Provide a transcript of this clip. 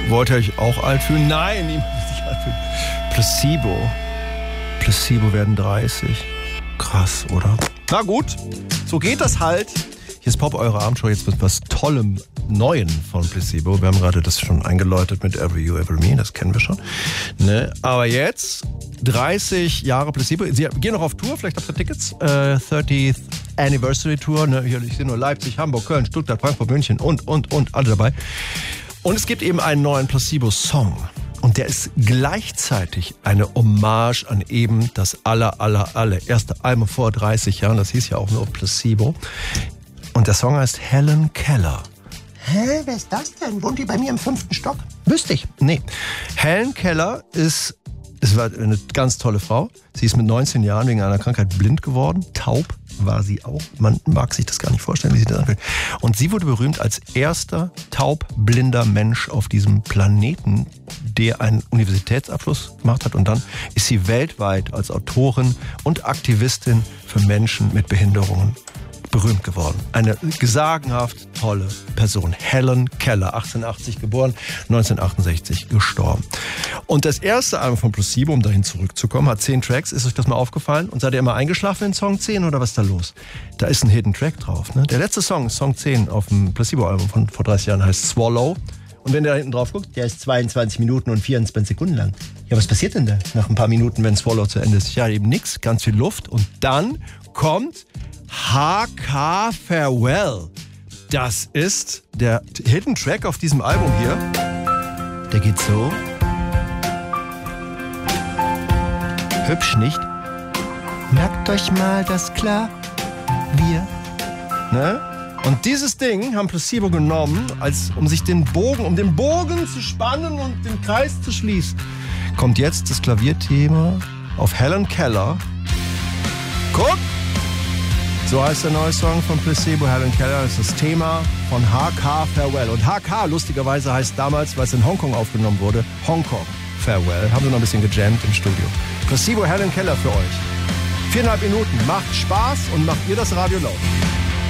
Wollt ihr euch auch alt fühlen? Nein, niemand will sich alt fühlen. Placebo werden 30. Krass, oder? Na gut, so geht das halt. Hier ist Pop, eure Abendshow, jetzt mit was Tollem Neuen von Placebo. Wir haben gerade das schon eingeläutet mit Every You, Every Me, das kennen wir schon. Ne? Aber jetzt 30 Jahre Placebo. Sie gehen noch auf Tour, vielleicht habt ihr Tickets. 30th Anniversary Tour. Ne? Ich sehe nur Leipzig, Hamburg, Köln, Stuttgart, Frankfurt, München und alle dabei. Und es gibt eben einen neuen Placebo-Song. Und der ist gleichzeitig eine Hommage an eben das allererste Album vor 30 Jahren. Das hieß ja auch nur Placebo. Und der Song heißt Helen Keller. Hä, wer ist das denn? Wohnt die bei mir im 5. Stock? Wüsste ich. Nee. Helen Keller war eine ganz tolle Frau. Sie ist mit 19 Jahren wegen einer Krankheit blind geworden. Taub war sie auch. Man mag sich das gar nicht vorstellen, wie sie das anfühlt. Und sie wurde berühmt als erster taubblinder Mensch auf diesem Planeten, der einen Universitätsabschluss gemacht hat. Und dann ist sie weltweit als Autorin und Aktivistin für Menschen mit Behinderungen berühmt geworden. Eine sagenhaft tolle Person. Helen Keller, 1880 geboren, 1968 gestorben. Und das erste Album von Placebo, um dahin zurückzukommen, hat 10 Tracks. Ist euch das mal aufgefallen? Und seid ihr immer eingeschlafen in Song 10 oder was ist da los? Da ist ein Hidden Track drauf. Ne? Der letzte Song, Song 10 auf dem Placebo-Album von vor 30 Jahren, heißt Swallow. Und wenn ihr da hinten drauf guckt, der ist 22 Minuten und 24 Sekunden lang. Ja, was passiert denn da nach ein paar Minuten, wenn Swallow zu Ende ist? Ja, eben nichts, ganz viel Luft. Und dann kommt HK Farewell. Das ist der Hidden Track auf diesem Album hier. Der geht so. Hübsch, nicht? Merkt euch mal das klar. Wir. Ne? Und dieses Ding haben Placebo genommen, um den Bogen zu spannen und den Kreis zu schließen. Kommt jetzt das Klavierthema auf Helen Keller. Guck! So heißt der neue Song von Placebo, Helen Keller. Das ist das Thema von HK Farewell. Und HK, lustigerweise, heißt damals, weil es in Hongkong aufgenommen wurde, Hongkong Farewell. Haben wir noch ein bisschen gejammt im Studio. Placebo, Helen Keller für euch. 4,5 Minuten. Macht Spaß und macht ihr das Radio laut.